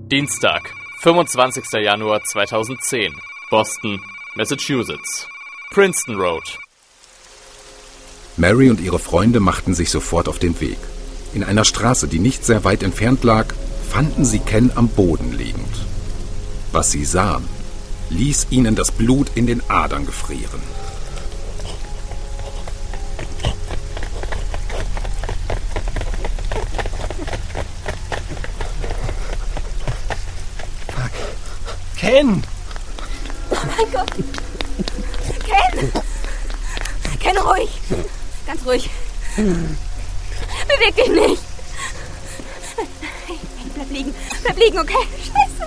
Dienstag, 25. Januar 2010, Boston, Massachusetts, Princeton Road. Mary und ihre Freunde machten sich sofort auf den Weg. In einer Straße, die nicht sehr weit entfernt lag, fanden sie Ken am Boden liegend. Was sie sahen, ließ ihnen das Blut in den Adern gefrieren. Ken! Oh mein Gott! Ken! Ken, ruhig! Ganz ruhig. Beweg dich nicht! Hey, bleib liegen, okay? Scheiße!